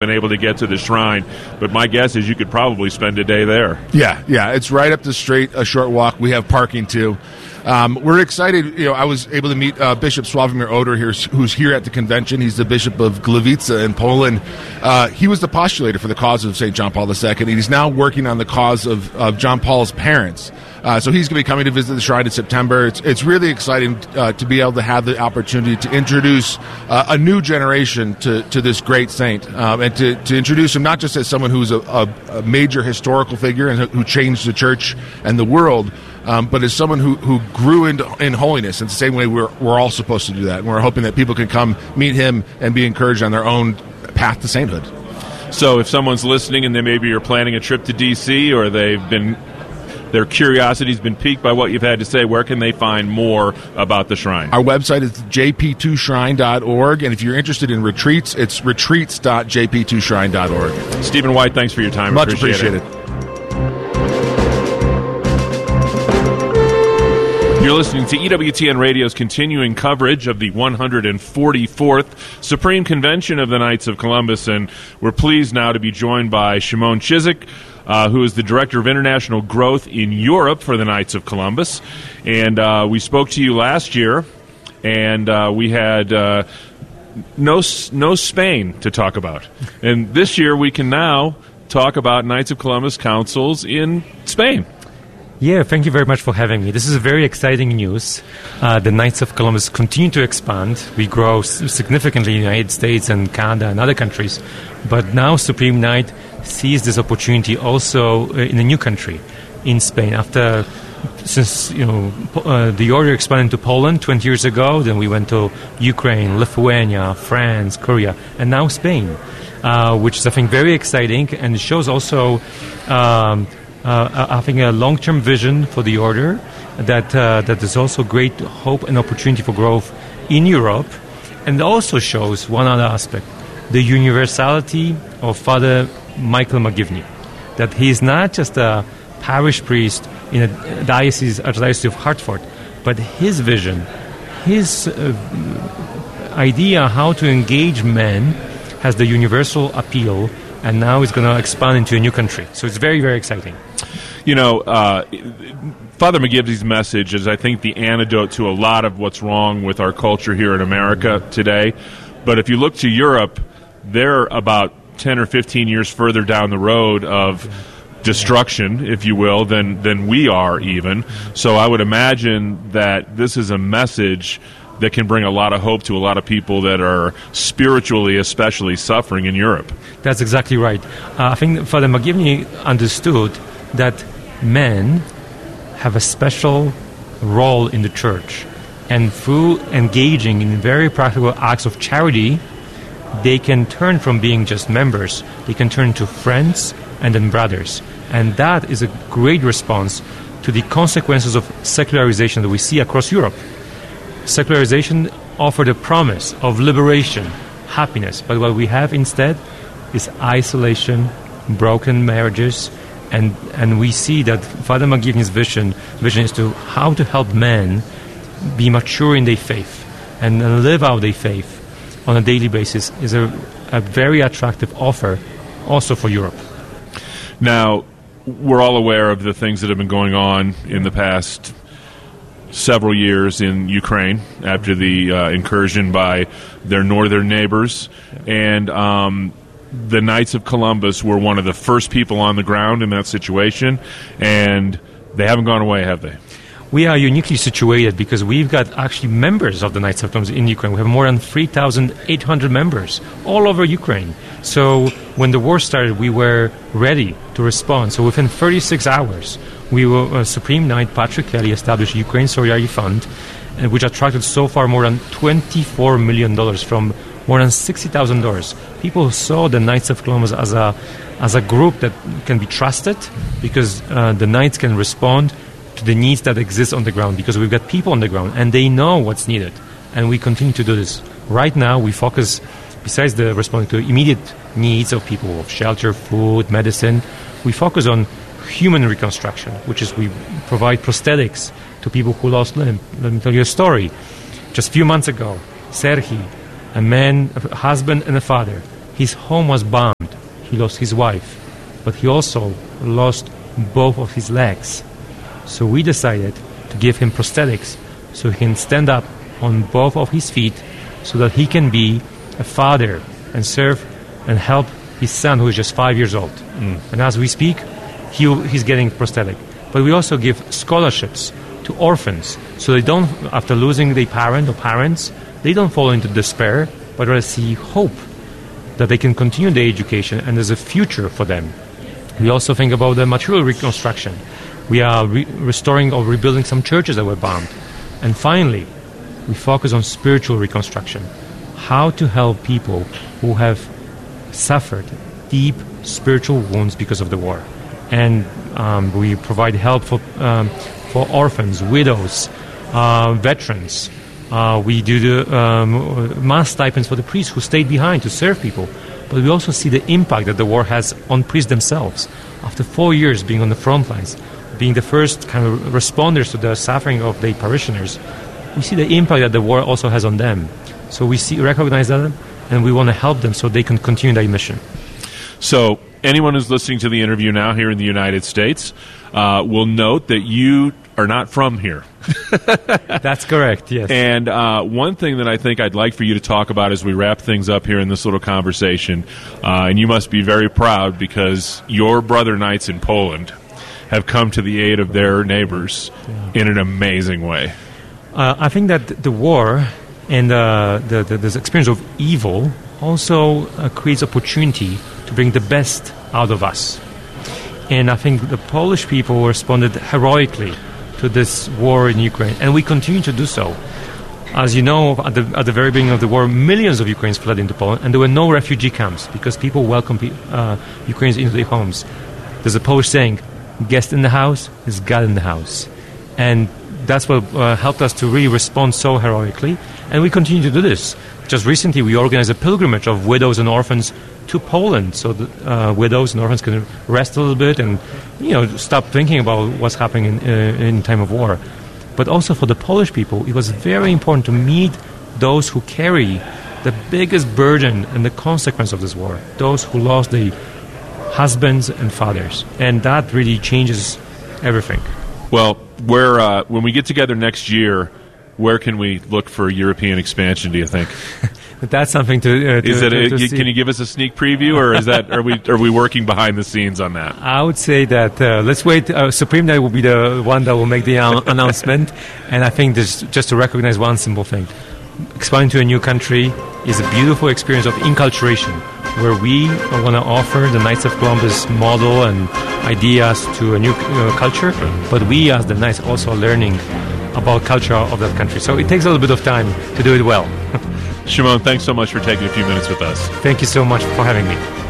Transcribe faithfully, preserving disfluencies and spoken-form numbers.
been able to get to the shrine, but my guess is you could probably spend a day there. Yeah, yeah, it's right up the street, a short walk. We have parking too. Um, we're excited. You know, I was able to meet uh, Bishop Sławomir Oder here, who's here at the convention. He's the Bishop of Gliwice in Poland. Uh, he was the postulator for the cause of Saint John Paul the Second, and he's now working on the cause of, of John Paul's parents. Uh, so he's going to be coming to visit the shrine in September. It's, it's really exciting uh, to be able to have the opportunity to introduce uh, a new generation to, to this great saint, um, and to, to introduce him not just as someone who's a, a, a major historical figure and who changed the church and the world, um, but as someone who, who grew in, in holiness in the same way we're, we're all supposed to do that. And we're hoping that people can come meet him and be encouraged on their own path to sainthood. So if someone's listening and they maybe are planning a trip to D C or they've been... their curiosity's been piqued by what you've had to say, where can they find more about the shrine? Our website is j p two shrine dot org, and if you're interested in retreats, it's retreats dot j p two shrine dot org. Stephen White, thanks for your time. Much Appreciate appreciated. It. You're listening to E W T N Radio's continuing coverage of the one hundred forty-fourth Supreme Convention of the Knights of Columbus, and we're pleased now to be joined by Shimon Chizik, Uh, who is the Director of International Growth in Europe for the Knights of Columbus. And uh, we spoke to you last year, and uh, we had uh, no, no Spain to talk about. And this year we can now talk about Knights of Columbus councils in Spain. Yeah, thank you very much for having me. This is very exciting news. Uh, the Knights of Columbus continue to expand. We grow significantly in the United States and Canada and other countries. But now Supreme Knight sees this opportunity also in a new country, in Spain. After, since you know, uh, the order expanded to Poland twenty years ago, then we went to Ukraine, Lithuania, France, Korea, and now Spain, uh, which is I think very exciting, and it shows also um, uh, having a long-term vision for the order. That uh, that there's also great hope and opportunity for growth in Europe, and also shows one other aspect: the universality of Father Michael McGivney, that he is not just a parish priest in a diocese, archdiocese of Hartford, but his vision, his uh, idea how to engage men has the universal appeal, and now it's going to expand into a new country. So it's very, very exciting. You know, uh, Father McGivney's message is, I think, the antidote to a lot of what's wrong with our culture here in America today. But if you look to Europe, they're about ten or fifteen years further down the road of destruction, if you will, than than we are even. So I would imagine that this is a message that can bring a lot of hope to a lot of people that are spiritually especially suffering in Europe. That's exactly right. Uh, I think Father McGivney understood that men have a special role in the church, and through engaging in very practical acts of charity, they can turn from being just members, they can turn to friends and then brothers. And that is a great response to the consequences of secularization that we see across Europe. Secularization offered a promise of liberation, happiness, but what we have instead is isolation, broken marriages, and, and we see that Father McGivney's vision, vision is to how to help men be mature in their faith and live out their faith on a daily basis is a, a very attractive offer also for Europe. Now, we're all aware of the things that have been going on in the past several years in Ukraine after the uh, incursion by their northern neighbors. And um, the Knights of Columbus were one of the first people on the ground in that situation, and they haven't gone away, have they? We are uniquely situated because we've got actually members of the Knights of Columbus in Ukraine. We have more than three thousand eight hundred members all over Ukraine. So when the war started, we were ready to respond. So within thirty-six hours, we were, uh, Supreme Knight Patrick Kelly established Ukraine Solidarity Fund, uh, which attracted so far more than twenty-four million dollars from more than sixty thousand doors. People saw the Knights of Columbus as a, as a group that can be trusted because uh, the Knights can respond to the needs that exist on the ground, because we've got people on the ground and they know what's needed, and we continue to do this. Right now we focus, besides the responding to immediate needs of people, of shelter, food, medicine, we focus on human reconstruction, which is we provide prosthetics to people who lost limb. Let me tell you a story. Just a few months ago, Serhi, a man, a husband and a father, His home was bombed. He lost his wife, but he also lost both of his legs. So we decided to give him prosthetics so he can stand up on both of his feet so that he can be a father and serve and help his son who is just five years old. Mm. And as we speak, he, he's getting prosthetic. But we also give scholarships to orphans so they don't, after losing their parent or parents, they don't fall into despair, but rather see hope that they can continue their education and there's a future for them. We also think about the material reconstruction. We are re- restoring or rebuilding some churches that were bombed. And finally, we focus on spiritual reconstruction. How to help people who have suffered deep spiritual wounds because of the war. And um, we provide help for, um, for orphans, widows, uh, veterans. Uh, we do the um, mass stipends for the priests who stayed behind to serve people. But we also see the impact that the war has on priests themselves. After four years being on the front lines, being the first kind of responders to the suffering of their parishioners, we see the impact that the war also has on them. So we see, recognize that, and we want to help them so they can continue their mission. So anyone who's listening to the interview now here in the United States uh, will note that you are not from here. That's correct, yes. And uh, one thing that I think I'd like for you to talk about as we wrap things up here in this little conversation, uh, and you must be very proud because your brother knights in Poland have come to the aid of their neighbors yeah. in an amazing way. Uh, I think that the war and uh, the, the this experience of evil also uh, creates opportunity to bring the best out of us. And I think the Polish people responded heroically to this war in Ukraine, and we continue to do so. As you know, at the, at the very beginning of the war, millions of Ukrainians fled into Poland, and there were no refugee camps because people welcomed uh, Ukrainians into their homes. There's a Polish saying, guest in the house is God in the house. And that's what uh, helped us to really respond so heroically, and we continue to do this. Just recently, we organized a pilgrimage of widows and orphans to Poland, so that uh, widows and orphans can rest a little bit and, you know, stop thinking about what's happening in, uh, in time of war. But also for the Polish people, it was very important to meet those who carry the biggest burden and the consequence of this war, those who lost their husbands and fathers, and that really changes everything. Well, where uh, when we get together next year, where can we look for European expansion, do you think? That's something to, uh, to, is it to, a, to Can see. you give us a sneak preview, or is that are we are we working behind the scenes on that? I would say that uh, let's wait. Uh, Supreme Night will be the one that will make the uh, announcement, and I think this just to recognize one simple thing: expanding to a new country is a beautiful experience of inculturation, where we want to offer the Knights of Columbus model and ideas to a new uh, culture, but we as the Knights also learning about culture of that country. So it takes a little bit of time to do it well. Shimon, thanks so much for taking a few minutes with us. Thank you so much for having me.